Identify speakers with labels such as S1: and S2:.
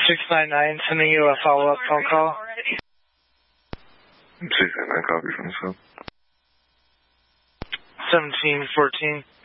S1: 699, sending you a follow-up phone call.
S2: 699, copy from the cell.
S1: 1714.